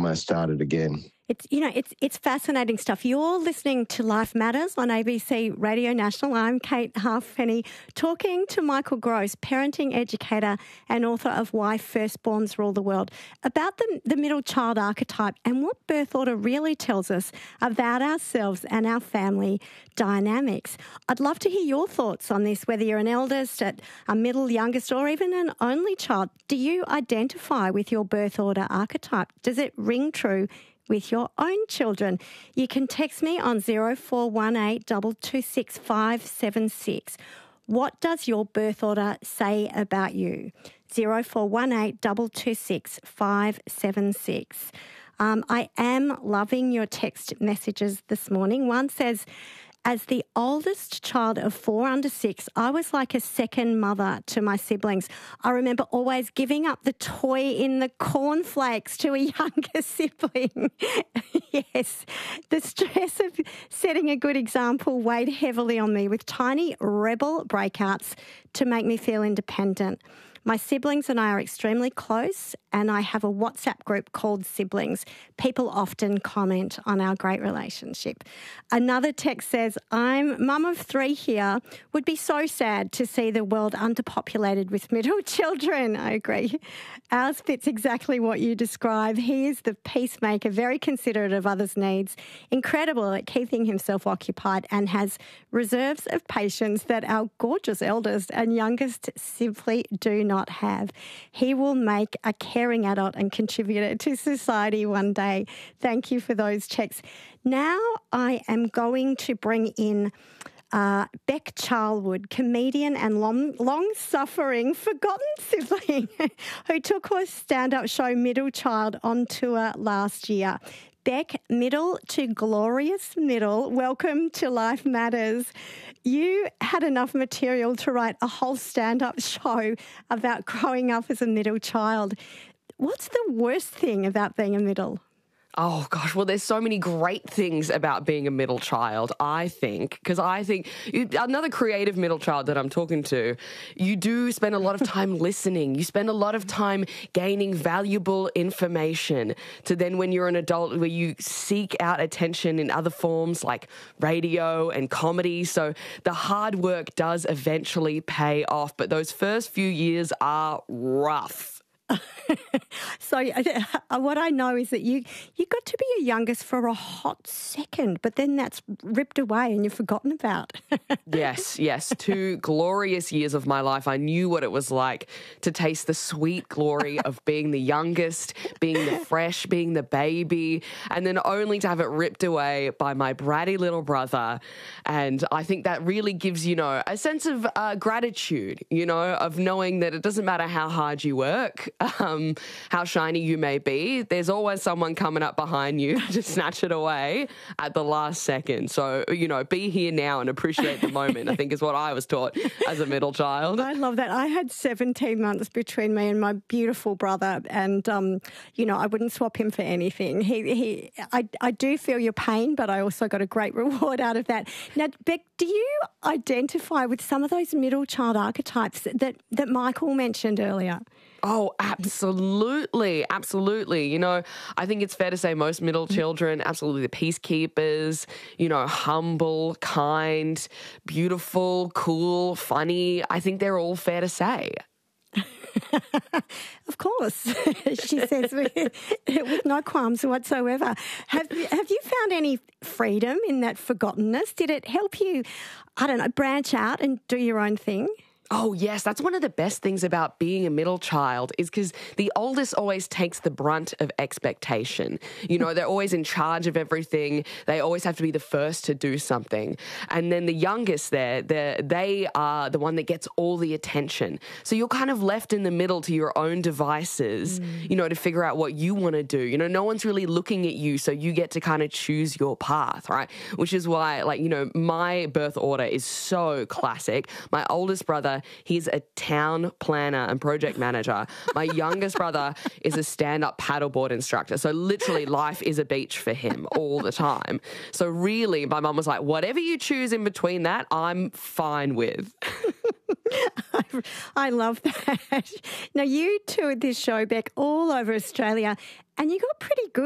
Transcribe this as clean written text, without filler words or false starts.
almost started again. It's fascinating stuff. You're listening to Life Matters on ABC Radio National. I'm Kate Halfpenny, talking to Michael Gross, parenting educator and author of Why Firstborns Rule the World, about the middle child archetype and what birth order really tells us about ourselves and our family dynamics. I'd love to hear your thoughts on this, whether you're an eldest, a middle, youngest, or even an only child. Do you identify with your birth order archetype? Does it ring true with your own children? You can text me on 0418 226 576. What does your birth order say about you? 0418 226 576. I am loving your text messages this morning. One says, as the oldest child of 4 under 6, I was like a second mother to my siblings. I remember always giving up the toy in the cornflakes to a younger sibling. Yes, the stress of setting a good example weighed heavily on me, with tiny rebel breakouts to make me feel independent. My siblings and I are extremely close, and I have a WhatsApp group called Siblings. People often comment on our great relationship. Another text says, I'm mum of 3 here. Would be so sad to see the world underpopulated with middle children. I agree. Ours fits exactly what you describe. He is the peacemaker, very considerate of others' needs, incredible at keeping himself occupied, and has reserves of patience that our gorgeous eldest and youngest simply do not have. He will make a caring adult and contributor to society one day. Thank you for those checks. Now I am going to bring in Beck Charlwood, comedian and long-suffering forgotten sibling who took her stand-up show Middle Child on tour last year. Beck, middle to glorious middle, welcome to Life Matters. You had enough material to write a whole stand-up show about growing up as a middle child. What's the worst thing about being a middle? Oh, gosh. Well, there's so many great things about being a middle child, I think, because another creative middle child that I'm talking to, you do spend a lot of time listening. You spend a lot of time gaining valuable information to then when you're an adult where you seek out attention in other forms like radio and comedy. So the hard work does eventually pay off, but those first few years are rough. So what I know is that you got to be your youngest for a hot second, but then that's ripped away and you're forgotten about. Yes. 2 glorious years of my life. I knew what it was like to taste the sweet glory of being the youngest, being the fresh, being the baby, and then only to have it ripped away by my bratty little brother. And I think that really gives, a sense of gratitude, of knowing that it doesn't matter how hard you work, how shiny you may be, there's always someone coming up behind you to snatch it away at the last second. So, be here now and appreciate the moment, I think is what I was taught as a middle child. I love that. I had 17 months between me and my beautiful brother, and, I wouldn't swap him for anything. I do feel your pain, but I also got a great reward out of that. Now, Beck, do you identify with some of those middle child archetypes that Michael mentioned earlier? Oh, absolutely. Absolutely. I think it's fair to say most middle children, absolutely the peacekeepers, humble, kind, beautiful, cool, funny. I think they're all fair to say. Of course, she says with no qualms whatsoever. Have you found any freedom in that forgottenness? Did it help you, branch out and do your own thing? Oh, yes. That's one of the best things about being a middle child is because the oldest always takes the brunt of expectation. They're always in charge of everything. They always have to be the first to do something. And then the youngest they are the one that gets all the attention. So you're kind of left in the middle to your own devices, to figure out what you want to do. No one's really looking at you, so you get to kind of choose your path, right? Which is why, my birth order is so classic. My oldest brother, he's a town planner and project manager. My youngest brother is a stand-up paddleboard instructor. So literally life is a beach for him all the time. So really, my mum was like, whatever you choose in between that, I'm fine with. I love that. Now, you toured this show, Beck, all over Australia, and you got pretty good